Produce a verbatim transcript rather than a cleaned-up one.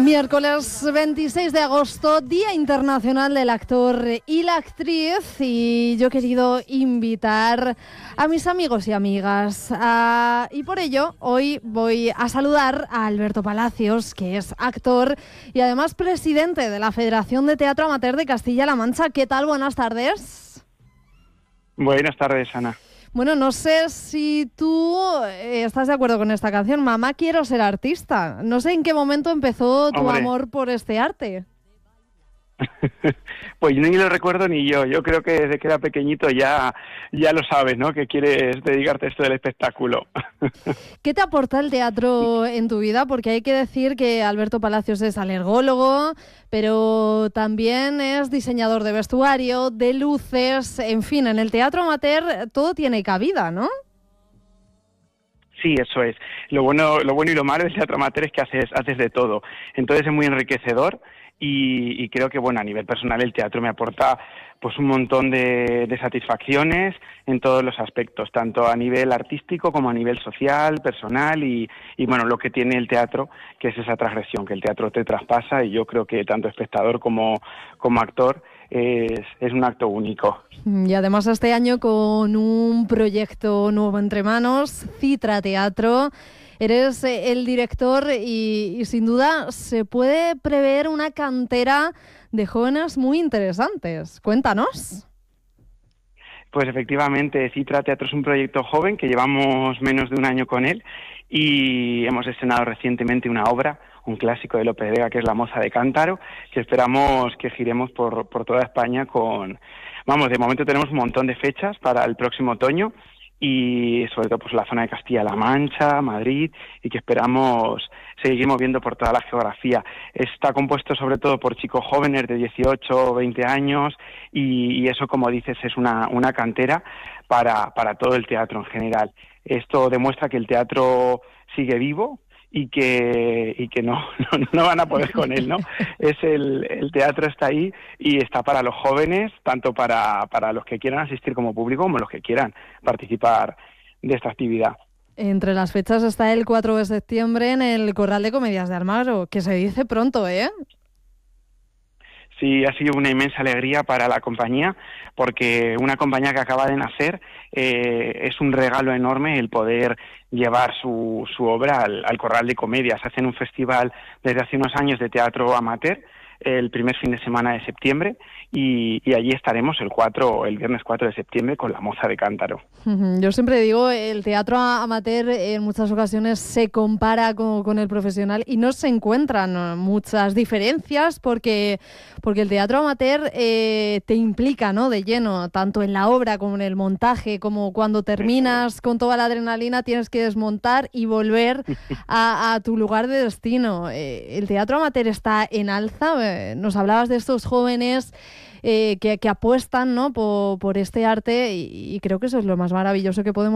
Miércoles veintiséis de agosto, Día Internacional del Actor y la Actriz, y yo he querido invitar a mis amigos y amigas a, y por ello hoy voy a saludar a Alberto Palacios, que es actor y además presidente de la Federación de Teatro Amateur de Castilla-La Mancha. ¿Qué tal? Buenas tardes. Buenas tardes, Ana. Bueno, no sé si tú eh, estás de acuerdo con esta canción, Mamá, quiero ser artista. No sé en qué momento empezó tu Hombre. amor por este arte. Pues ni lo recuerdo ni yo. Yo creo que desde que era pequeñito ya, ya lo sabes, ¿no? Que quieres dedicarte a esto del espectáculo. ¿Qué te aporta el teatro en tu vida? Porque hay que decir que Alberto Palacios es alergólogo, pero también es diseñador de vestuario, de luces, en fin, en el teatro amateur todo tiene cabida, ¿no? Sí, eso es. Lo bueno, lo bueno y lo malo del teatro amateur es que haces, haces de todo. Entonces es muy enriquecedor. Y, y creo que, bueno, a nivel personal el teatro me aporta pues un montón de, de satisfacciones en todos los aspectos, tanto a nivel artístico como a nivel social, personal y, y bueno, lo que tiene el teatro, que es esa transgresión, que el teatro te traspasa, y yo creo que tanto espectador como, como actor es, es un acto único. Y además este año con un proyecto nuevo entre manos, Citra Teatro. Eres el director y, y sin duda se puede prever una cantera de jóvenes muy interesantes. Cuéntanos. Pues efectivamente, Citra Teatro es un proyecto joven que llevamos menos de un año con él y hemos estrenado recientemente una obra, un clásico de Lope de Vega, que es La moza de Cántaro, que esperamos que giremos por, por toda España con... Vamos, de momento tenemos un montón de fechas para el próximo otoño, y sobre todo pues la zona de Castilla-La Mancha, Madrid, y que esperamos seguir moviendo por toda la geografía. Está compuesto sobre todo por chicos jóvenes de dieciocho o veinte años y, y eso, como dices, es una, una cantera para, para todo el teatro en general. Esto demuestra que el teatro sigue vivo y que y que no, no, no van a poder con él, ¿no? Es el, el teatro está ahí y está para los jóvenes, tanto para, para los que quieran asistir como público como los que quieran participar de esta actividad. Entre las fechas está el cuatro de septiembre en el Corral de Comedias de Almagro, que se dice pronto, ¿eh? Sí, ha sido una inmensa alegría para la compañía, porque una compañía que acaba de nacer eh, es un regalo enorme el poder llevar su, su obra al, al Corral de Comedias. Hacen un festival desde hace unos años de teatro amateur, el primer fin de semana de septiembre, y, y allí estaremos el cuatro, el viernes cuatro de septiembre con La moza de Cántaro. Yo siempre digo, el teatro amateur en muchas ocasiones se compara con, con el profesional y no se encuentran muchas diferencias porque, porque el teatro amateur eh, te implica, ¿no?, de lleno, tanto en la obra como en el montaje, como cuando terminas con toda la adrenalina tienes que desmontar y volver a, a tu lugar de destino. Eh, el teatro amateur está en alza. Eh, nos hablabas de estos jóvenes eh, que, que apuestan, ¿no?, por, por este arte y, y creo que eso es lo más maravilloso que podemos